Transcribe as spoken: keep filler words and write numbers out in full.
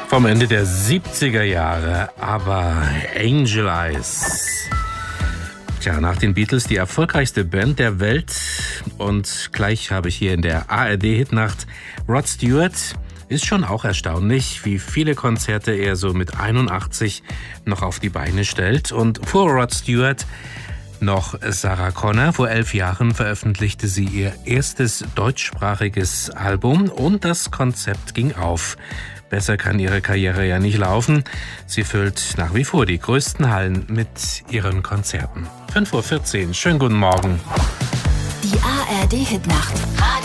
Vom Ende der siebziger Jahre, aber Angel Eyes. Tja, nach den Beatles die erfolgreichste Band der Welt. Und gleich habe ich hier in der A R D-Hitnacht Rod Stewart. Ist schon auch erstaunlich, wie viele Konzerte er so mit einundachtzig noch auf die Beine stellt. Und vor Rod Stewart noch Sarah Connor. Vor elf Jahren veröffentlichte sie ihr erstes deutschsprachiges Album und das Konzept ging auf. Besser kann ihre Karriere ja nicht laufen. Sie füllt nach wie vor die größten Hallen mit ihren Konzerten. fünf Uhr vierzehn, schönen guten Morgen. Die A R D-Hitnacht.